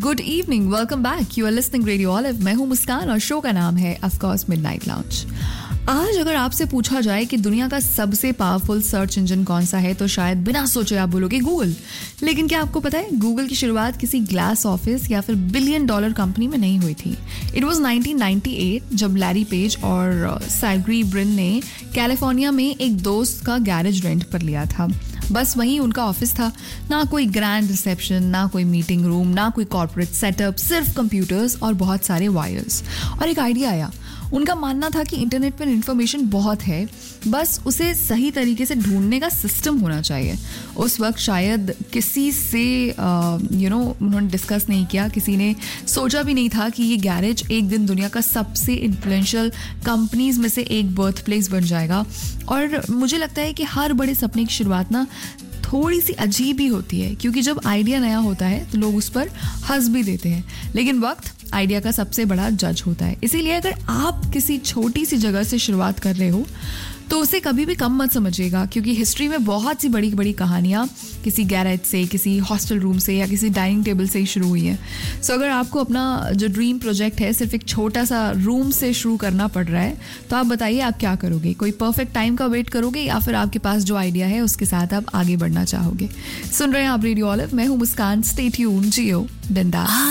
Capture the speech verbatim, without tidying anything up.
Good evening, welcome back. You are listening radio olive. मैं हूं मुस्कान और शो का नाम है ऑफ कोर्स मिडनाइट लाउंज। आज अगर आपसे पूछा जाए कि दुनिया का सबसे पावरफुल सर्च इंजन कौन सा है, तो शायद बिना सोचे आप बोलोगे गूगल। लेकिन क्या आपको पता है, गूगल की शुरुआत किसी ग्लास ऑफिस या फिर बिलियन डॉलर कंपनी में नहीं हुई थी। It was nineteen ninety eight जब लैरी पेज और सर्गेई ब्रिन ने कैलिफोर्निया में एक दोस्त का गैरेज रेंट पर लिया था। बस वहीं उनका ऑफिस था। ना कोई ग्रैंड रिसेप्शन, ना कोई मीटिंग रूम, ना कोई कॉर्पोरेट सेटअप, सिर्फ कंप्यूटर्स और बहुत सारे वायर्स। और एक आइडिया आया। उनका मानना था कि इंटरनेट पर इंफॉर्मेशन बहुत है, बस उसे सही तरीके से ढूंढने का सिस्टम होना चाहिए। उस वक्त शायद किसी से यू नो उन्होंने डिस्कस नहीं किया, किसी ने सोचा भी नहीं था कि ये गैरेज एक दिन दुनिया का सबसे इन्फ्लुएंशियल कंपनीज में से एक बर्थ प्लेस बन जाएगा। और मुझे लगता है कि हर बड़े सपने की शुरुआत ना थोड़ी सी अजीब ही होती है, क्योंकि जब आइडिया नया होता है तो लोग उस पर हंस भी देते हैं, लेकिन वक्त आइडिया का सबसे बड़ा जज होता है। इसीलिए अगर आप किसी छोटी सी जगह से शुरुआत कर रहे हो तो उसे कभी भी कम मत समझिएगा, क्योंकि हिस्ट्री में बहुत सी बड़ी बड़ी कहानियाँ किसी गैरेज से, किसी हॉस्टल रूम से या किसी डाइनिंग टेबल से ही शुरू हुई हैं। सो अगर आपको अपना जो ड्रीम प्रोजेक्ट है सिर्फ एक छोटा सा रूम से शुरू करना पड़ रहा है, तो आप बताइए आप क्या करोगे? कोई परफेक्ट टाइम का वेट करोगे या फिर आपके पास जो आइडिया है उसके साथ आप आगे बढ़ना चाहोगे? सुन रहे हैं आप रेडियो ऑलिव। मैं हूँ मुस्कान। स्टे ट्यून्ड, जियो बिंदास।